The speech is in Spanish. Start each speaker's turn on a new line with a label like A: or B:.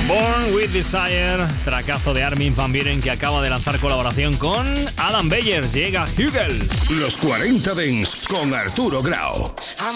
A: Born with Desire, tracazo de Armin van Buuren que acaba de lanzar colaboración con Adam Beyer. Llega Hugel.
B: Los 40 Dance con Arturo Grau.